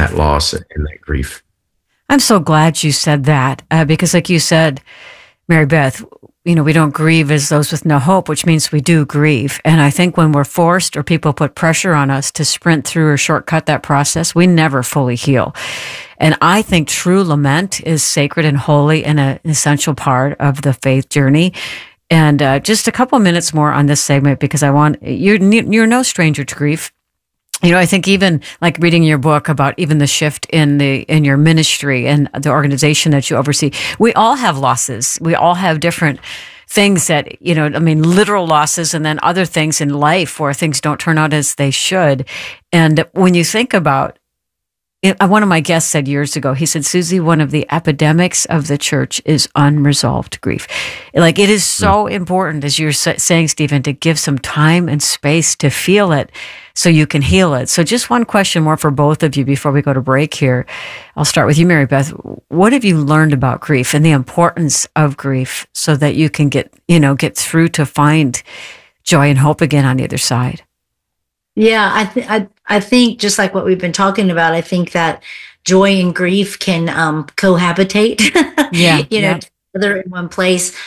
that loss and that grief. I'm so glad you said that because like you said, Mary Beth, we don't grieve as those with no hope, which means we do grieve. And I think when we're forced or people put pressure on us to sprint through or shortcut that process, we never fully heal. And I think true lament is sacred and holy and an essential part of the faith journey. And just a couple minutes more on this segment because you're no stranger to grief. I think even like reading your book about even the shift in your ministry and the organization that you oversee, we all have losses. We all have different things that, literal losses and then other things in life where things don't turn out as they should. And when you think about one of my guests said years ago, he said, Susie, one of the epidemics of the church is unresolved grief. Like it is so important, as you're saying, Stephen, to give some time and space to feel it so you can heal it. So just one question more for both of you before we go to break here. I'll start with you, Mary Beth. What have you learned about grief and the importance of grief so that you can get through to find joy and hope again on the other side? Yeah, I think just like what we've been talking about, I think that joy and grief can cohabitate. Together in one place.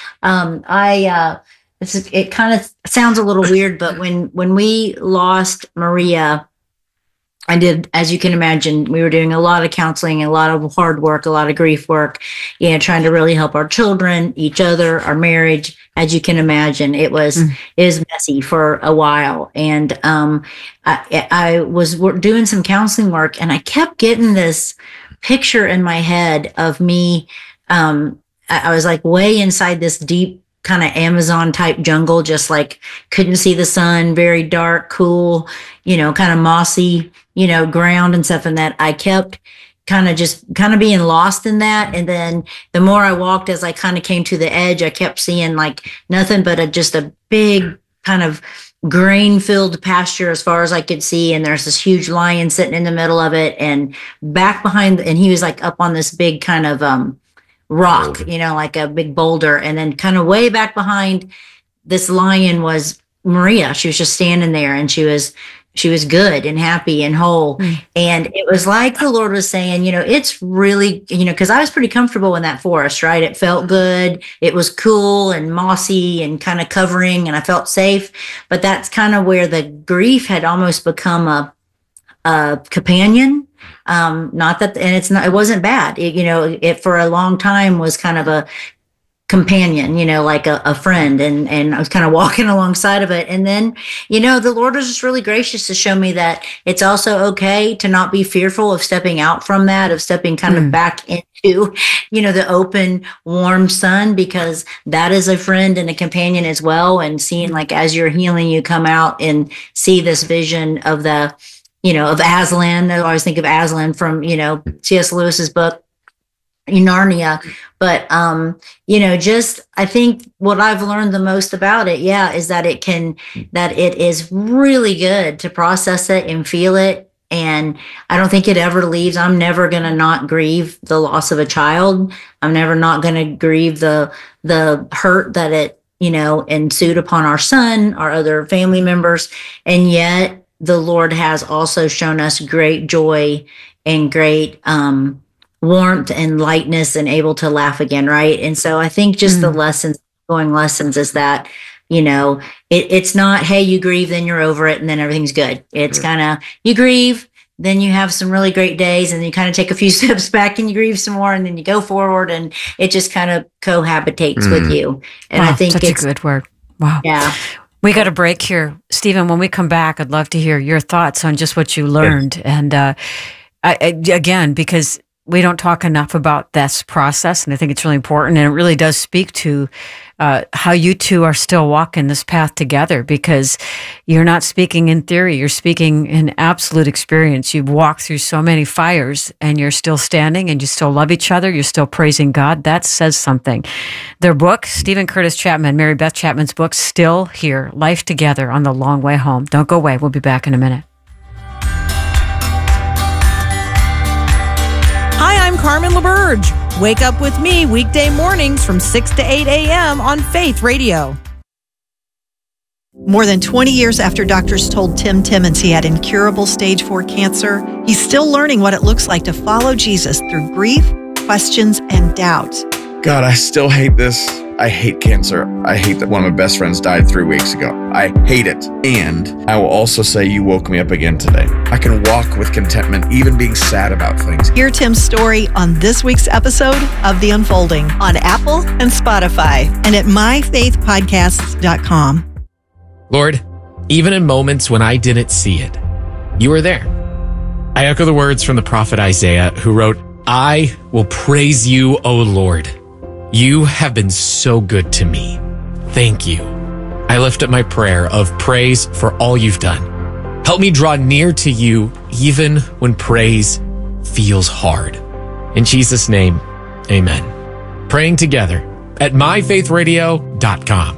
It kind of sounds a little weird, but when we lost Maria, I did, as you can imagine, we were doing a lot of counseling, a lot of hard work, a lot of grief work, trying to really help our children, each other, our marriage. As you can imagine, it was messy for a while. And I was doing some counseling work and I kept getting this picture in my head of me. I was like way inside this deep kind of Amazon type jungle, just like couldn't see the sun, very dark, cool, kind of mossy, ground and stuff. And that I kept kind of being lost in that. And then the more I walked, as I kind of came to the edge, I kept seeing like nothing but just a big kind of grain filled pasture as far as I could see. And there's this huge lion sitting in the middle of it and back behind, and he was like up on this big kind of, rock, like a big boulder. And then kind of way back behind this lion was Maria. She was just standing there and she was good and happy and whole. And it was like the Lord was saying, it's really, because I was pretty comfortable in that forest, right? It felt good. It was cool and mossy and kind of covering and I felt safe. But that's kind of where the grief had almost become a companion. It wasn't bad. It for a long time was kind of a companion, like a friend. And I was kind of walking alongside of it. And then, the Lord was just really gracious to show me that it's also okay to not be fearful of stepping out from that, of stepping kind of back into, the open, warm sun, because that is a friend and a companion as well. And seeing like, as you're healing, you come out and see this vision of of Aslan. I always think of Aslan from, C.S. Lewis's book, Narnia. But, I think what I've learned the most about it, is that it is really good to process it and feel it. And I don't think it ever leaves. I'm never going to not grieve the loss of a child. I'm never not going to grieve the hurt that it, ensued upon our son, our other family members. And yet, the Lord has also shown us great joy and great warmth and lightness and able to laugh again, right? And so I think just the lessons is that, it's not, hey, you grieve, then you're over it, and then everything's good. It's kind of, you grieve, then you have some really great days, and then you kind of take a few steps back and you grieve some more, and then you go forward, and it just kind of cohabitates with you. And I think such a good word. Wow. Yeah. We got a break here. Stephen, when we come back, I'd love to hear your thoughts on just what you learned. And again, because we don't talk enough about this process, and I think it's really important, and it really does speak to how you two are still walking this path together, because you're not speaking in theory, you're speaking in absolute experience. You've walked through so many fires, and you're still standing, and you still love each other, you're still praising God. That says something. Their book, Stephen Curtis Chapman, Mary Beth Chapman's book, Still Here, Life Together on the Long Way Home. Don't go away. We'll be back in a minute. Hi, I'm Carmen LaBerge. Wake up with me weekday mornings from 6 to 8 a.m. on Faith Radio. More than 20 years after doctors told Tim Timmons he had incurable stage 4 cancer, he's still learning what it looks like to follow Jesus through grief, questions, and doubt. God, I still hate this. I hate cancer. I hate that one of my best friends died 3 weeks ago. I hate it. And I will also say you woke me up again today. I can walk with contentment, even being sad about things. Hear Tim's story on this week's episode of The Unfolding on Apple and Spotify and at myfaithpodcasts.com. Lord, even in moments when I didn't see it, you were there. I echo the words from the prophet Isaiah, who wrote, I will praise you, O Lord. You have been so good to me. Thank you. I lift up my prayer of praise for all you've done. Help me draw near to you even when praise feels hard. In Jesus' name, amen. Praying together at myfaithradio.com.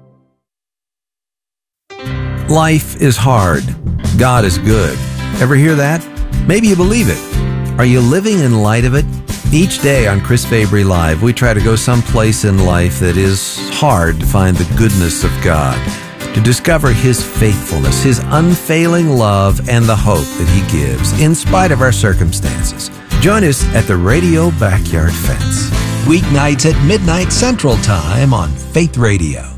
Life is hard. God is good. Ever hear that? Maybe you believe it. Are you living in light of it? Each day on Chris Fabry Live, we try to go someplace in life that is hard to find the goodness of God, to discover His faithfulness, His unfailing love, and the hope that He gives in spite of our circumstances. Join us at the Radio Backyard Fence. Weeknights at midnight Central Time on Faith Radio.